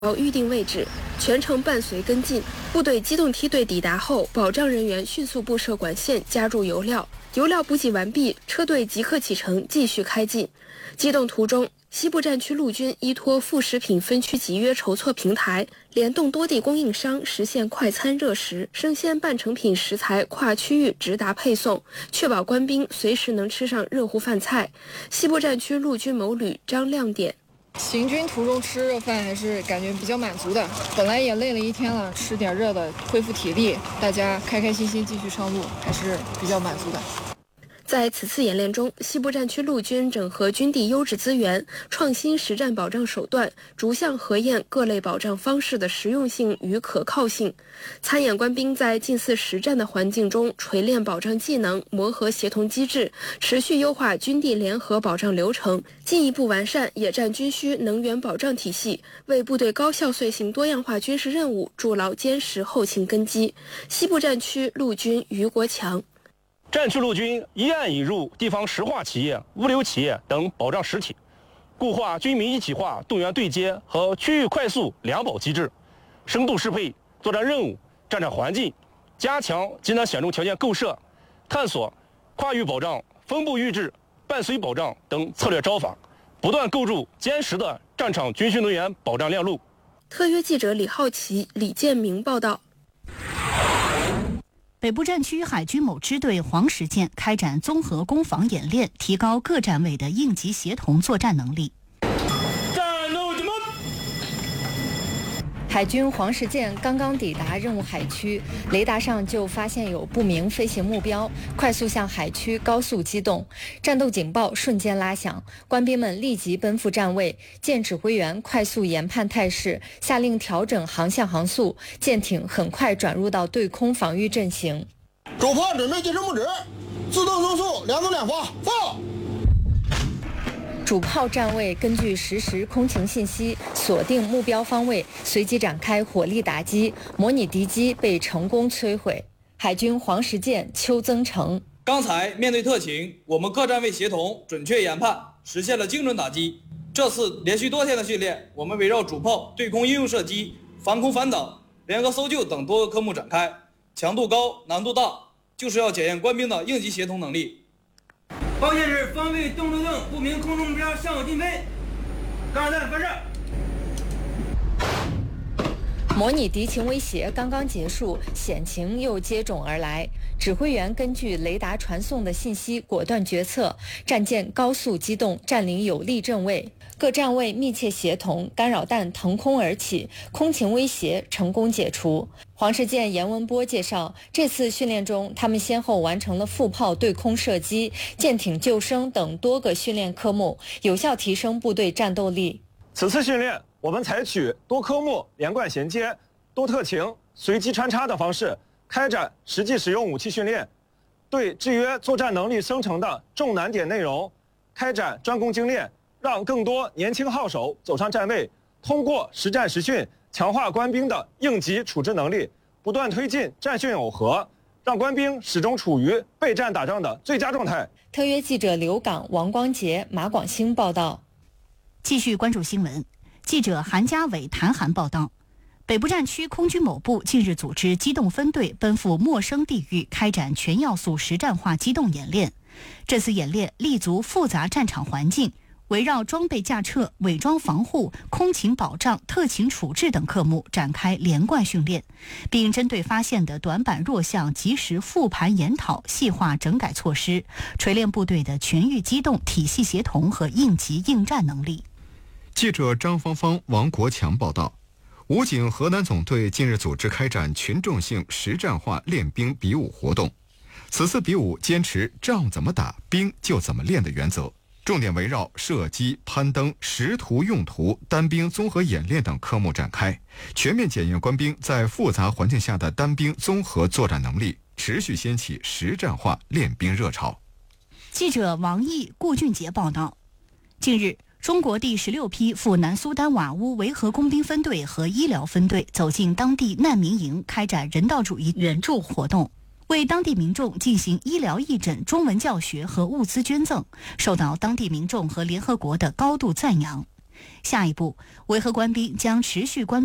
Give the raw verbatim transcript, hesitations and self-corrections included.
预定位置，全程伴随跟进。部队机动梯队抵达后，保障人员迅速布设管线，加注油料。油料补给完毕，车队即刻启程，继续开进。机动途中，西部战区陆军依托副食品分区集约筹措平台，联动多地供应商，实现快餐热食、生鲜半成品食材跨区域直达配送，确保官兵随时能吃上热乎饭菜。西部战区陆军某旅张亮点。 行军途中吃热饭还是感觉比较满足的，本来也累了一天了，吃点热的恢复体力，大家开开心心继续上路，还是比较满足的。 在此次演练中，西部战区陆军整合军地优质资源，创新实战保障手段，逐项核验各类保障方式的实用性与可靠性。参演官兵在近似实战的环境中锤炼保障技能，磨合协同机制，持续优化军地联合保障流程，进一步完善野战军需能源保障体系，为部队高效遂行多样化军事任务筑牢坚实后勤根基。西部战区陆军于国强。 战区陆军一案引入地方石化企业、物流企业等保障实体，固化军民一体化动员对接和区域快速两保机制，深度适配作战任务、战场环境，加强极难险中条件构设，探索跨域保障、分布预制、伴随保障等策略招法，不断构筑坚实的战场军需能源保障链路。 特约记者李浩奇、李建明报道。 北部战区海军某支队黄石舰开展综合攻防演练，提高各站位的应急协同作战能力。 海军黄石舰刚刚抵达任务海区，雷达上就发现有不明飞行目标，快速向海区高速机动，战斗警报瞬间拉响，官兵们立即奔赴站位，舰指挥员快速研判态势，下令调整航向航速，舰艇很快转入到对空防御阵型。 主炮准备接收目指，自动增速，两走两发，放。 主炮站位根据实时空情信息锁定目标方位，随即展开火力打击，模拟敌机被成功摧毁。海军黄石舰邱增成： 刚才面对特情，我们各站位协同准确研判，实现了精准打击。这次连续多天的训练，我们围绕主炮、对空应用射击、防空反导、联合搜救等多个科目展开，强度高、难度大，就是要检验官兵的应急协同能力。 报线是方位动动动，不明空中目标向我进飞，杠二弹发射。 模拟敌情威胁刚刚结束，险情又接踵而来。指挥员根据雷达传送的信息果断决策，战舰高速机动，占领有利阵位，各站位密切协同，干扰弹腾空而起，空情威胁成功解除。黄石舰严文波介绍，这次训练中，他们先后完成了副炮对空射击、舰艇救生等多个训练科目，有效提升部队战斗力。 此次训练，我们采取多科目连贯衔接、多特情、随机穿插的方式开展实际使用武器训练，对制约作战能力生成的重难点内容开展专攻精练，让更多年轻号手走上站位，通过实战实训强化官兵的应急处置能力，不断推进战训耦合，让官兵始终处于备战打仗的最佳状态。 特约记者刘岗、王光杰、马广兴报道。 继续关注新闻，记者韩家伟、谭涵报道。北部战区空军某部近日组织机动分队奔赴陌生地域，开展全要素实战化机动演练。这次演练立足复杂战场环境，围绕装备架设、伪装防护、空情保障、特情处置等科目展开连贯训练，并针对发现的短板弱项及时复盘研讨，细化整改措施，锤炼部队的全域机动、体系协同和应急应战能力。 记者张芳芳、王国强报道。武警河南总队近日组织开展群众性实战化练兵比武活动。此次比武坚持仗怎么打，兵就怎么练的原则，重点围绕射击、攀登、识图用途、单兵综合演练等科目展开，全面检验官兵在复杂环境下的单兵综合作战能力，持续掀起实战化练兵热潮。 记者王毅、顾俊杰报道。近日，中国第十六批赴南苏丹瓦乌维和工兵分队和医疗分队走进当地难民营，开展人道主义援助活动，为当地民众进行医疗义诊、中文教学和物资捐赠，受到当地民众和联合国的高度赞扬。 下一步，维和官兵将持续关